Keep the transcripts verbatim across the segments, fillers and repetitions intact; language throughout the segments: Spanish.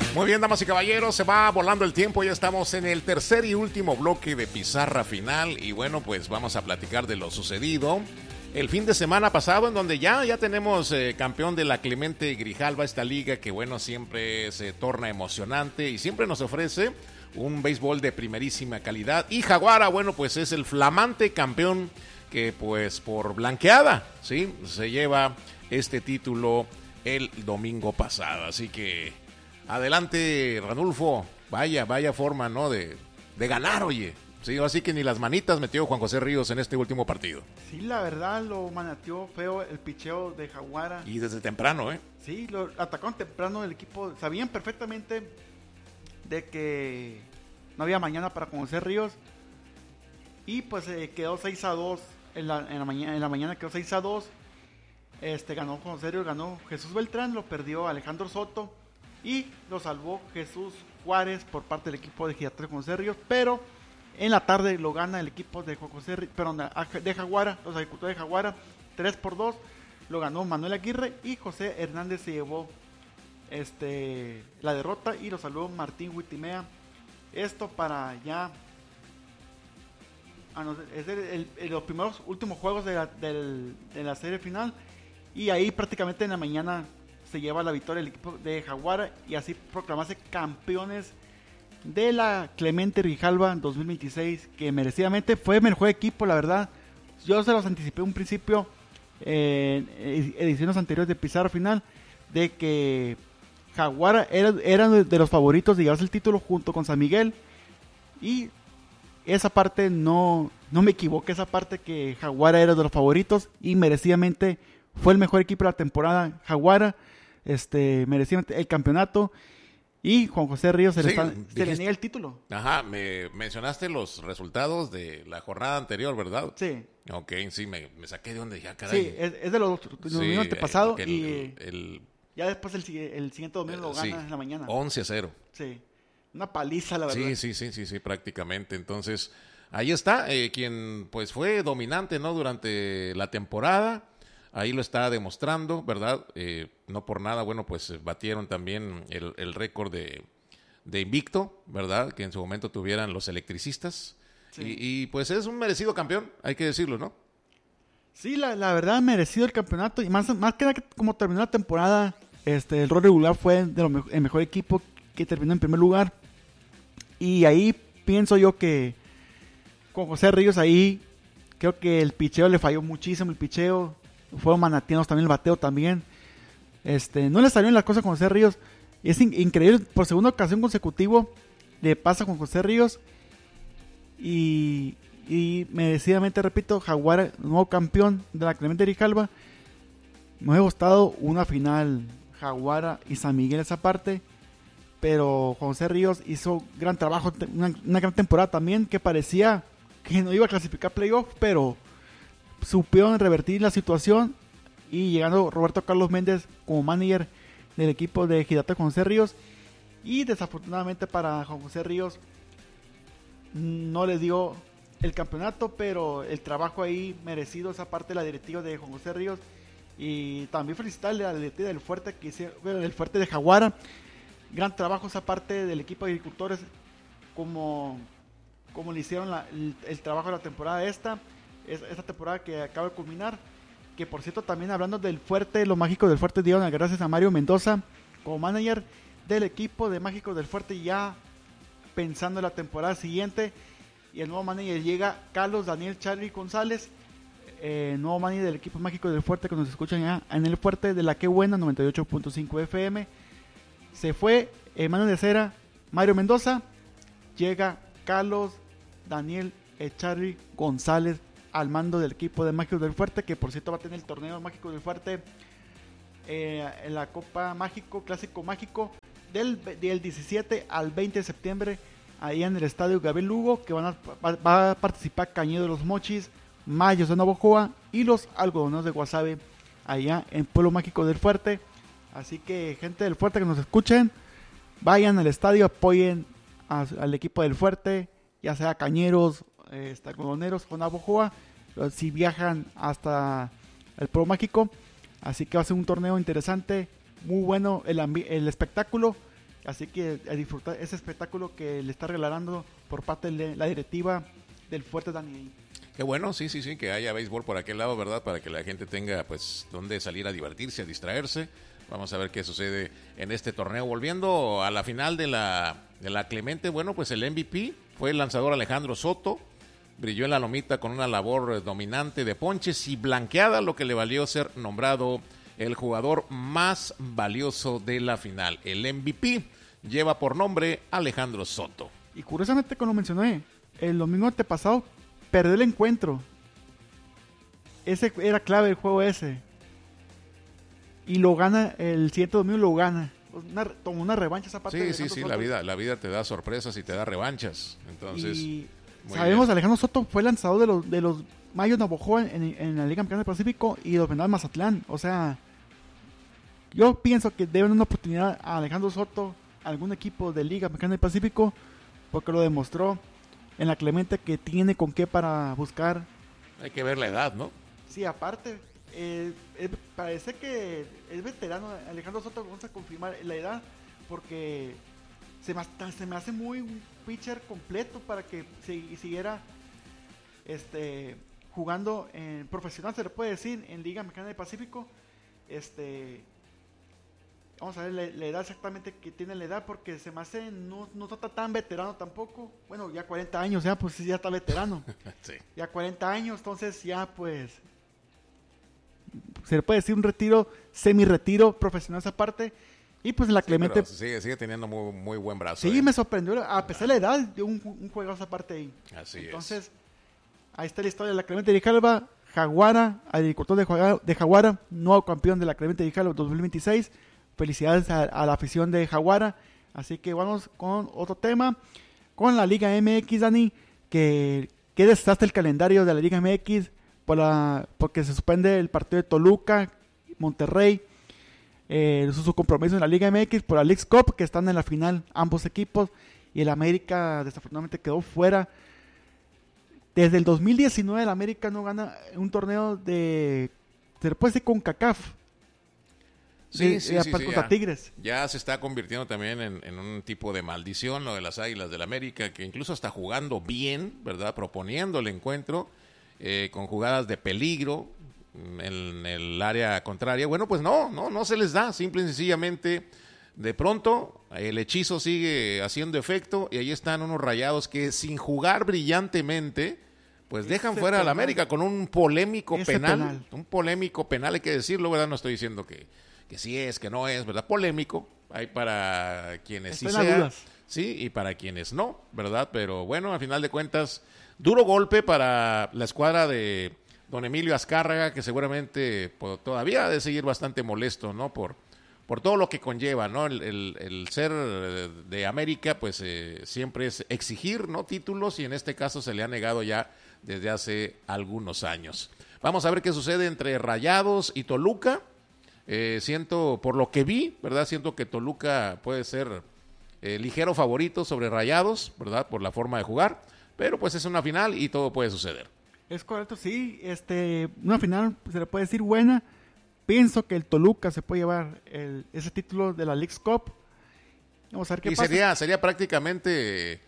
Muy bien, damas y caballeros, se va volando el tiempo, ya estamos en el tercer y último bloque de Pizarra Final y bueno, pues vamos a platicar de lo sucedido el fin de semana pasado, en donde ya, ya tenemos eh, campeón de la Clemente Grijalva, esta liga que bueno, siempre se torna emocionante y siempre nos ofrece un béisbol de primerísima calidad. Y Jaguara, bueno, pues es el flamante campeón que pues por blanqueada, ¿sí? Se lleva este título el domingo pasado, así que adelante, Ranulfo, vaya, vaya forma, ¿no? De, de ganar, oye. Sí, así que ni las manitas metió Juan José Ríos en este último partido. Sí, la verdad lo manateó feo el picheo de Jaguara. Y desde temprano, ¿eh? Sí, lo atacaron temprano el equipo. Sabían perfectamente de que no había mañana para Juan José Ríos. Y pues eh, quedó seis a dos en la, en la mañana, en la mañana quedó seis a dos. Este, ganó Juan José Ríos, ganó Jesús Beltrán, lo perdió Alejandro Soto. Y lo salvó Jesús Juárez por parte del equipo de Gigantes Juan José Ríos. Pero en la tarde lo gana el equipo de Juan José Ríos, perdón, de Jaguara, los agricultores de Jaguara, tres por dos. Lo ganó Manuel Aguirre y José Hernández se llevó este, la derrota y lo salvó Martín Huitimea. Esto para ya ah, no, es el, el, el, los primeros últimos juegos de la, del, de la serie final. Y ahí prácticamente en la mañana se lleva la victoria el equipo de Jaguara y así proclamarse campeones de la Clemente Grijalva dos mil veintiséis, que merecidamente fue el mejor equipo, la verdad. Yo se los anticipé un principio eh, en ediciones anteriores de Pizarra Final de que Jaguara era, era de los favoritos de llevarse el título junto con San Miguel, y esa parte no, no me equivoqué, esa parte que Jaguara era de los favoritos y merecidamente fue el mejor equipo de la temporada. Jaguara este, merecidamente el campeonato. Y Juan José Ríos se, sí, le, está, dijiste, se le niega el título. Ajá, me mencionaste los resultados de la jornada anterior, ¿verdad? Sí. Ok, sí, me, me saqué de donde ya, caray. Sí, es, es de los domingos sí, antepasados y el, el, ya después el, el siguiente domingo lo gana sí, en la mañana. once a cero. Sí, una paliza, la verdad. Sí, sí, sí, sí, sí, prácticamente. Entonces, ahí está, eh, quien pues fue dominante, ¿no? Durante la temporada. Ahí lo está demostrando, ¿verdad? Eh, no por nada, bueno, pues batieron también el, el récord de, de invicto, ¿verdad? Que en su momento tuvieran los electricistas. Sí. Y, y pues es un merecido campeón, hay que decirlo, ¿no? Sí, la, la verdad, merecido el campeonato. Y más, más que nada, como terminó la temporada, este, el rol regular fue de lo me- el mejor equipo que terminó en primer lugar. Y ahí pienso yo que con José Ríos ahí, creo que el picheo le falló muchísimo, el picheo. Fueron manateados también, el bateo también. Este, no le salieron las cosas con José Ríos. Es in- increíble, por segunda ocasión consecutivo le pasa con José Ríos. Y, y merecidamente, repito, Jaguar, nuevo campeón de la Clemente Grijalva. Me hubiera gustado una final Jaguara y San Miguel esa parte. Pero José Ríos hizo gran trabajo, una, una gran temporada también, que parecía que no iba a clasificar playoff, pero supieron revertir la situación y llegando Roberto Carlos Méndez como manager del equipo de Gigantes Juan José Ríos. Y desafortunadamente para Juan José Ríos no le dio el campeonato, pero el trabajo ahí merecido, esa parte de la directiva de Juan José Ríos. Y también felicitarle a la directiva del Fuerte, que hicieron, del Fuerte de Jaguara. Gran trabajo esa parte del equipo de agricultores, como, como le hicieron la, el, el trabajo de la temporada esta. Esta temporada que acaba de culminar, que por cierto también hablando del Fuerte, los Mágicos del Fuerte dieron las gracias a Mario Mendoza como manager del equipo de Mágicos del Fuerte, ya pensando en la temporada siguiente. Y el nuevo manager llega Carlos Daniel Charlie González, eh, nuevo manager del equipo Mágico del Fuerte, que nos escuchan ya en el Fuerte de la Que Buena noventa y ocho punto cinco F M. Se fue eh, mano de cera Mario Mendoza, llega Carlos Daniel eh, Charlie González al mando del equipo de Mágicos del Fuerte, que por cierto va a tener el torneo Mágico del Fuerte eh, en la Copa Mágico, Clásico Mágico del, del diecisiete al veinte de septiembre, ahí en el estadio Gabriel Lugo, que van a, va, va a participar Cañedo de los Mochis, Mayos de Navojoa y los Algodoneros de Guasave, allá en Pueblo Mágico del Fuerte. Así que gente del Fuerte que nos escuchen, vayan al estadio, apoyen a, al equipo del Fuerte, ya sea Cañeros, eh, Algodoneros o Navojoa, si viajan hasta el Pueblo Mágico. Así que va a ser un torneo interesante, muy bueno el, ambi- el espectáculo, Así que a disfrutar ese espectáculo que le está regalando por parte de la directiva del Fuerte Dani. Qué bueno, sí, sí, sí, que haya béisbol por aquel lado, ¿verdad? Para que la gente tenga, pues, donde salir a divertirse, a distraerse. Vamos a ver qué sucede en este torneo. Volviendo a la final de la, de la Clemente, bueno, pues el M V P fue el lanzador Alejandro Soto. Brilló en la lomita con una labor dominante de ponches y blanqueada, lo que le valió ser nombrado el jugador más valioso de la final. El M V P lleva por nombre Alejandro Soto. Y curiosamente, como mencioné, el domingo antepasado perdió el encuentro. Ese era clave el juego ese. Y lo gana, el siguiente domingo lo gana. Una, tomó una revancha esa parte. Sí, sí, sí, Soto. la vida, la vida te da sorpresas y te da revanchas. Entonces, y sabemos, bien. Alejandro Soto fue lanzador de los, de los Mayos Navojoa en, en la Liga Mexicana del Pacífico y los Venados Mazatlán. O sea, yo pienso que deben dar una oportunidad a Alejandro Soto, a algún equipo de Liga Mexicana del Pacífico, porque lo demostró en la Clemente que tiene con qué para buscar. Hay que ver la edad, ¿no? Sí, aparte, eh, eh, parece que es veterano. Alejandro Soto, vamos a confirmar la edad, porque se me, se me hace muy un pitcher completo para que si, siguiera este, jugando en profesional, se le puede decir, en Liga Mexicana del Pacífico. Este... Vamos a ver la, la edad exactamente que tiene la edad, porque se me hace, no, no está tan veterano tampoco. Bueno, ya cuarenta años, ya pues ya está veterano. Sí. Ya cuarenta años, entonces ya pues se le puede decir un retiro, semi-retiro profesional esa parte. Y pues en la sí, Clemente sigue, sigue teniendo muy, muy buen brazo. Sí, ¿eh? me sorprendió, a pesar de la edad, de un, un juegazo esa parte ahí. Así entonces, es. ahí está la historia de la Clemente de Grijalva. Jaguara, agricultor de Jaguara, de Jaguara, nuevo campeón de la Clemente de Grijalva dos mil veintiséis. Felicidades a, a la afición de Jaguara. Así que vamos con otro tema. Con la Liga M X, Dani. Que, que desastre el calendario de la Liga M X. Por la, porque se suspende el partido de Toluca, Monterrey. Eh, su, su compromiso en la Liga M X por la Leagues Cup. Que están en la final ambos equipos. Y el América desafortunadamente quedó fuera. Desde el dos mil diecinueve el América no gana un torneo de... Se le puede decir con CONCACAF. Sí, de, sí, de, sí, sí, sí contra ya, Tigres. Ya se está convirtiendo también en, en un tipo de maldición lo de las Águilas del América, que incluso está jugando bien, ¿verdad? Proponiendo el encuentro eh, con jugadas de peligro en el área contraria. Bueno, pues no, no, no se les da, simple y sencillamente. De pronto el hechizo sigue haciendo efecto y ahí están unos Rayados que sin jugar brillantemente pues dejan Ese fuera a la América con un polémico penal, penal, un polémico penal, hay que decirlo, ¿verdad? No estoy diciendo que que sí es, que no es, ¿verdad? Polémico, hay para quienes sí sea, sí, y para quienes no, ¿verdad? Pero bueno, al final de cuentas, duro golpe para la escuadra de don Emilio Azcárraga, que seguramente pues, todavía ha de seguir bastante molesto, ¿no? Por, por todo lo que conlleva, ¿no? El, el, el ser de América, pues eh, siempre es exigir, ¿no? Títulos, y en este caso se le ha negado ya desde hace algunos años. Vamos a ver qué sucede entre Rayados y Toluca. Eh, siento, por lo que vi, ¿verdad? Siento que Toluca puede ser eh, ligero favorito sobre Rayados, ¿verdad? Por la forma de jugar, pero pues es una final y todo puede suceder. Es correcto, sí, este, una final se le puede decir buena. Pienso que el Toluca se puede llevar el, ese título de la Leagues Cup. Vamos a ver qué y pasa. Sería, sería prácticamente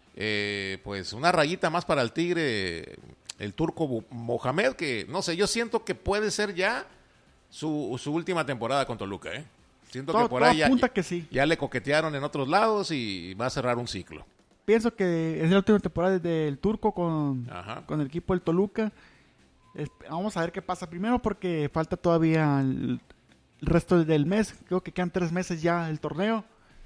eh, pues una rayita más para el Tigre, el turco Mohamed, que no sé, yo siento que puede ser ya Su, su última temporada con Toluca, ¿eh? Siento todo, que por ahí ya, que sí. ya le coquetearon en otros lados y va a cerrar un ciclo. Pienso que es la última temporada del Turco con, con el equipo del Toluca. Es, vamos a ver qué pasa primero porque falta todavía el, el resto del mes. Creo que quedan tres meses ya el torneo.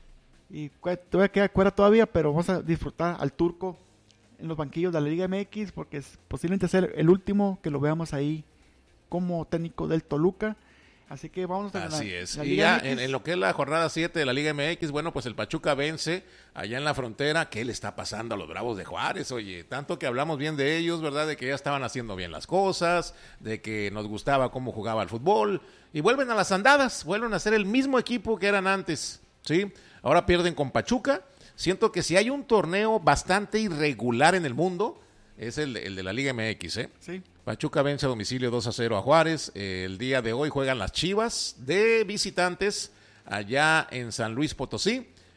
Y todavía queda fuera todavía, pero vamos a disfrutar al Turco en los banquillos de la Liga M X porque es posiblemente ser el último que lo veamos ahí como técnico del Toluca. Así que vamos a Así la, es. la y Liga ya M X. En, en lo que es la jornada siete de la Liga M X, bueno, pues el Pachuca vence allá en la frontera. ¿Qué le está pasando a los Bravos de Juárez? Oye, tanto que hablamos bien de ellos, ¿verdad? De que ya estaban haciendo bien las cosas, de que nos gustaba cómo jugaba el fútbol. Y vuelven a las andadas, vuelven a ser el mismo equipo que eran antes, ¿sí? Ahora pierden con Pachuca. Siento que si hay un torneo bastante irregular en el mundo, es el, el de la Liga M X, ¿eh? Sí. Pachuca vence a domicilio dos a cero a Juárez. Eh, el día de hoy juegan las Chivas de visitantes allá en San Luis Potosí.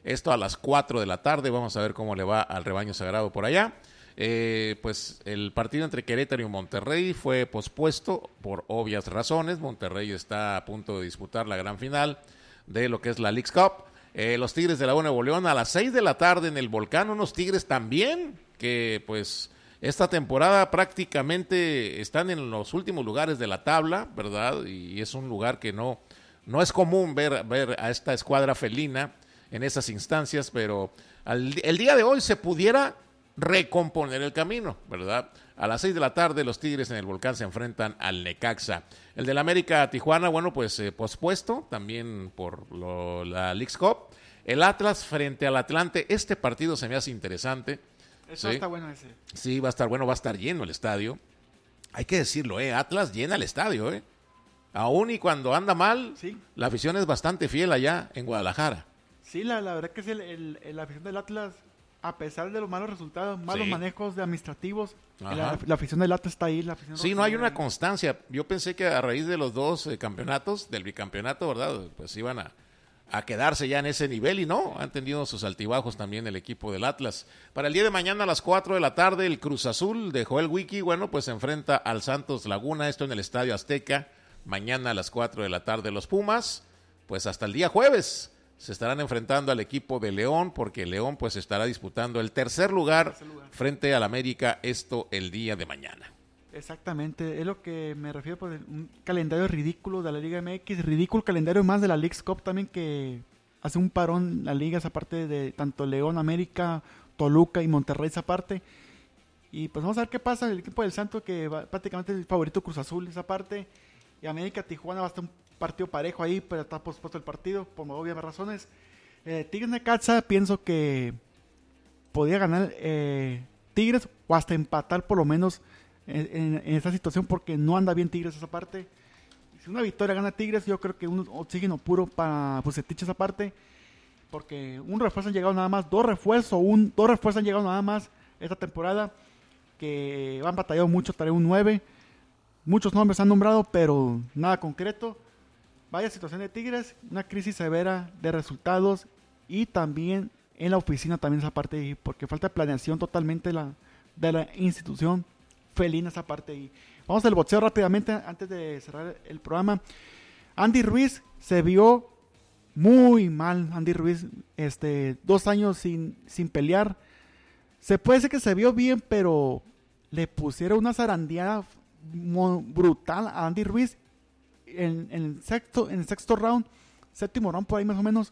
Esto a las cuatro de la tarde. Vamos a ver cómo le va al rebaño sagrado por allá. Eh, pues el partido entre Querétaro y Monterrey fue pospuesto por obvias razones. Monterrey está a punto de disputar la gran final de lo que es la Leagues Cup. Eh, los Tigres de la U Nuevo León a las seis de la tarde en el Volcán. Unos Tigres también que pues esta temporada prácticamente están en los últimos lugares de la tabla, ¿verdad? Y es un lugar que no, no es común ver, ver a esta escuadra felina en esas instancias, pero al, el día de hoy se pudiera recomponer el camino, ¿verdad? A las seis de la tarde los Tigres en el Volcán se enfrentan al Necaxa. El del América Tijuana, bueno, pues eh, pospuesto también por lo, la Leagues Cup. El Atlas frente al Atlante, este partido se me hace interesante. Eso ¿sí? está bueno ese. Sí, va a estar bueno, va a estar lleno el estadio. Hay que decirlo, ¿eh? Atlas llena el estadio, ¿eh? Aún y cuando anda mal, sí. La afición es bastante fiel allá en Guadalajara. Sí, la, la verdad que sí, el, el, el, la afición del Atlas, a pesar de los malos resultados, malos sí. manejos de administrativos, la, la afición del Atlas está ahí. La afición sí, no hay una constancia. Yo pensé que a raíz de los dos eh, campeonatos, del bicampeonato, ¿verdad? Pues iban a, a quedarse ya en ese nivel y no, han tenido sus altibajos también el equipo del Atlas. Para el día de mañana a las cuatro de la tarde, el Cruz Azul de Joel Wiki, bueno, pues se enfrenta al Santos Laguna, esto en el Estadio Azteca. Mañana a las cuatro de la tarde los Pumas, pues hasta el día jueves se estarán enfrentando al equipo de León, porque León pues estará disputando el tercer lugar, tercer lugar. frente al América, esto el día de mañana. Exactamente, es lo que me refiero por un calendario ridículo de la Liga M X, ridículo calendario más de la Leagues Cup también, que hace un parón la liga esa parte de tanto León, América, Toluca y Monterrey esa parte. Y pues vamos a ver qué pasa, el equipo del Santos que va, prácticamente es el favorito Cruz Azul esa parte, y América Tijuana va a estar un partido parejo ahí, pero está pospuesto el partido por obvias razones. Eh, Tigres Necaxa, pienso que podía ganar eh, Tigres o hasta empatar por lo menos en, en, en esta situación, porque no anda bien Tigres esa parte. Si una victoria gana Tigres, yo creo que un oxígeno puro para Bucetich esa parte, porque un refuerzo han llegado nada más, dos refuerzos, un, dos refuerzos han llegado nada más esta temporada, que han batallado mucho, traer un nueve, muchos nombres han nombrado, pero nada concreto. Vaya situación de Tigres, una crisis severa de resultados y también en la oficina también esa parte, porque falta planeación totalmente de la, de la institución felina esa parte. Y vamos al boxeo rápidamente antes de cerrar el programa. Andy Ruiz se vio muy mal, Andy Ruiz, este, dos años sin, sin pelear. Se puede decir que se vio bien, pero le pusieron una zarandeada brutal a Andy Ruiz. En, en, el sexto, en el sexto round, séptimo round por ahí más o menos,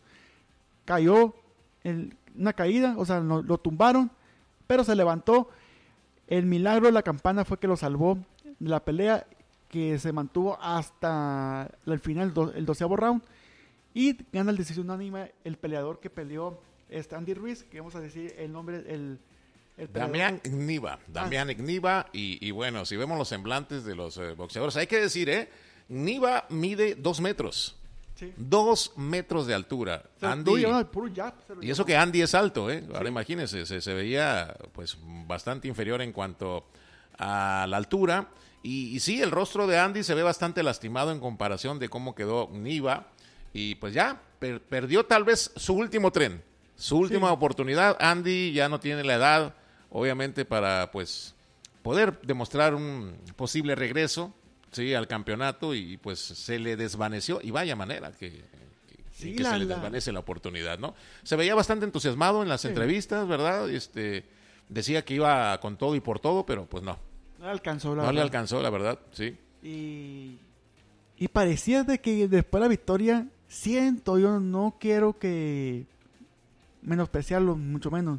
cayó en una caída, o sea, lo, lo tumbaron, pero se levantó. El milagro de la campana fue que lo salvó de la pelea, que se mantuvo hasta el final, el doceavo round, y gana el decisión unánime el peleador que peleó, este Andy Ruiz, que vamos a decir el nombre, el, el Damián Igniva, Damián ah. Igniva, y, y bueno, si vemos los semblantes de los eh, boxeadores, hay que decir, eh Niva mide dos metros. Sí. Dos metros de altura. Andy, jab, y eso que Andy es alto, ¿eh? Ahora sí. Imagínense, se, se veía pues bastante inferior en cuanto a la altura. Y, y sí, el rostro de Andy se ve bastante lastimado en comparación de cómo quedó Niva. Y pues ya, per, perdió tal vez su último tren, su última sí. oportunidad. Andy ya no tiene la edad, obviamente, para pues poder demostrar un posible regreso. Sí, al campeonato, y pues se le desvaneció, y vaya manera que, que, sí, que la, se le desvanece la... la oportunidad, ¿no? Se veía bastante entusiasmado en las sí. entrevistas, ¿verdad? Este, decía que iba con todo y por todo, pero pues no. No le alcanzó, la No verdad. le alcanzó, la verdad, sí. Y, y parecía de que después de la victoria, siento, yo no quiero que menospreciarlo, mucho menos.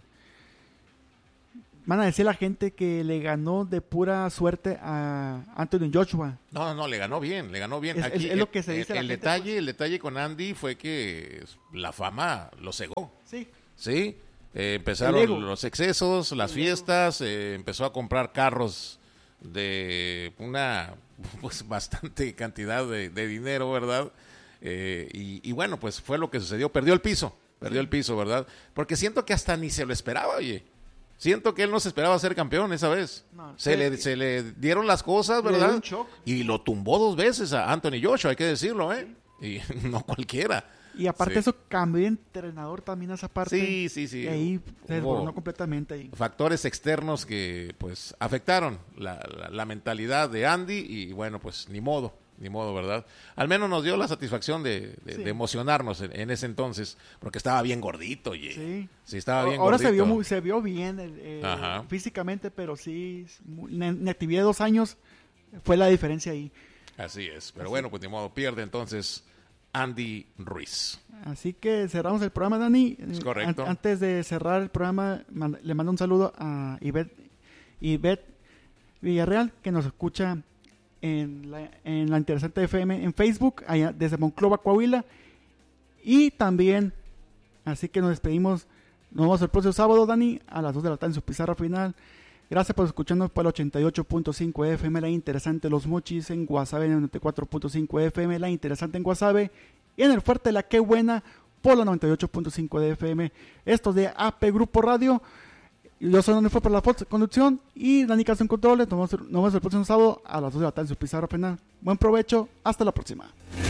Van a decir la gente que le ganó de pura suerte a Anthony Joshua. No, no, no, le ganó bien, le ganó bien. Es, Aquí, es, es lo que se el, dice el, la el gente, detalle, pues. El detalle con Andy fue que la fama lo cegó. Sí. Sí, eh, empezaron los excesos, las el fiestas, eh, empezó a comprar carros de una pues bastante cantidad de, de dinero, ¿verdad? Eh, y, y bueno, pues fue lo que sucedió, perdió el piso, perdió el piso, ¿verdad? Porque siento que hasta ni se lo esperaba, oye. Siento que él no se esperaba ser campeón esa vez. No, se, sí. le, se le dieron las cosas, ¿verdad? Un shock. Y lo tumbó dos veces a Anthony Joshua, hay que decirlo, ¿eh? Y no cualquiera. Y aparte Sí. eso, cambió de entrenador también a esa parte. Sí, sí, sí. Y ahí se Hubo desboronó completamente. Ahí. factores externos que pues afectaron la, la, la mentalidad de Andy y bueno, pues ni modo, ni modo, ¿verdad? Al menos nos dio la satisfacción de, de, Sí. de emocionarnos en, en ese entonces, porque estaba bien gordito, oye. Sí. Sí, estaba bien Ahora gordito. se vio muy, se vio bien eh, Ajá. físicamente, pero sí, muy- en actividad de dos años fue la diferencia ahí. Así es, pero Así. bueno, pues ni modo, pierde entonces Andy Ruiz. Así que cerramos el programa, Dani. Es Eh, correcto. an- antes de cerrar el programa, mand- le mando un saludo a Ivette, Ivette Villarreal, que nos escucha en la, en la Interesante F M en Facebook, allá desde Monclova, Coahuila. Y también, así que nos despedimos. Nos vemos el próximo sábado, Dani, a las dos de la tarde en su pizarra final. Gracias por escucharnos por el ochenta y ocho punto cinco F M, La Interesante Los Mochis, en Guasave noventa y cuatro punto cinco F M, La Interesante en Guasave, y en el Fuerte La Qué Buena por la noventa y ocho punto cinco de F M. Esto es de A P Grupo Radio. Yo soy Donde fue por la foto- conducción y Dani Castro en controles. Nos vemos, nos vemos el próximo sábado a las dos de la tarde en su pizarra final. Buen provecho, hasta la próxima.